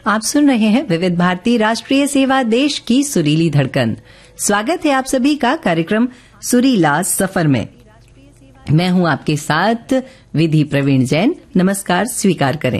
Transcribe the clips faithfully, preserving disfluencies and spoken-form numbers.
आप सुन रहे हैं विविध भारती राष्ट्रीय सेवा, देश की सुरीली धड़कन। स्वागत है आप सभी का कार्यक्रम सुरीला सफर में। मैं हूं आपके साथ विधि प्रवीण जैन। नमस्कार स्वीकार करें।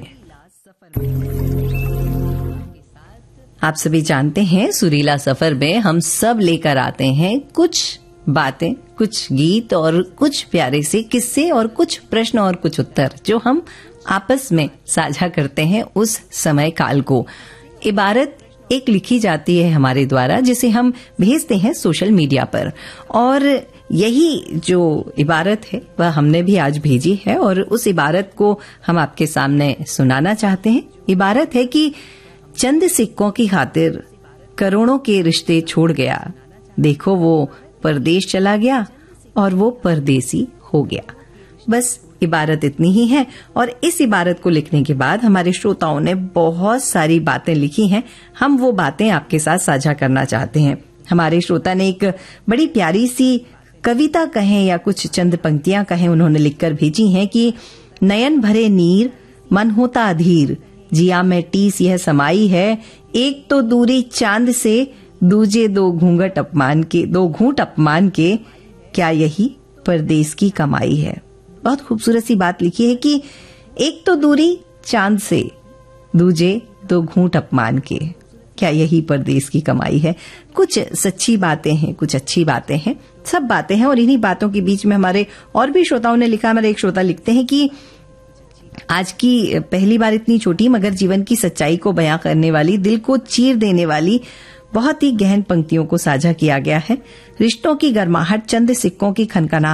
आप सभी जानते हैं सुरीला सफर में हम सब लेकर आते हैं कुछ बातें, कुछ गीत और कुछ प्यारे से किस्से और कुछ प्रश्न और कुछ उत्तर जो हम आपस में साझा करते हैं उस समय काल को। इबारत एक लिखी जाती है हमारे द्वारा जिसे हम भेजते हैं सोशल मीडिया पर, और यही जो इबारत है वह हमने भी आज भेजी है और उस इबारत को हम आपके सामने सुनाना चाहते हैं। इबारत है कि चंद सिक्कों की खातिर करोड़ों के रिश्ते छोड़ गया, देखो वो परदेश चला गया और वो परदेसी हो गया। बस इबारत इतनी ही है और इस इबारत को लिखने के बाद हमारे श्रोताओं ने बहुत सारी बातें लिखी हैं। हम वो बातें आपके साथ साझा करना चाहते हैं। हमारे श्रोता ने एक बड़ी प्यारी सी कविता कहें या कुछ चंद पंक्तियां कहें उन्होंने लिखकर भेजी हैं कि नयन भरे नीर मन होता अधीर, जिया में टीस यह समाई है, एक तो दूरी चांद से दूजे दो घूंघट अपमान के दो घूंट अपमान के, क्या यही परदेश की कमाई है। बहुत खूबसूरत सी बात लिखी है कि एक तो दूरी चांद से, दूजे दो घूंट अपमान के, क्या यही परदेश की कमाई है। कुछ सच्ची बातें हैं, कुछ अच्छी बातें हैं, सब बातें हैं। और इन्हीं बातों के बीच में हमारे और भी श्रोताओं ने लिखा। हमारे एक श्रोता लिखते हैं कि आज की पहली बार इतनी छोटी मगर जीवन की सच्चाई को बयां करने वाली, दिल को चीर देने वाली बहुत ही गहन पंक्तियों को साझा किया गया है। रिश्तों की गर्माहट चंद सिक्कों की खनखनाहट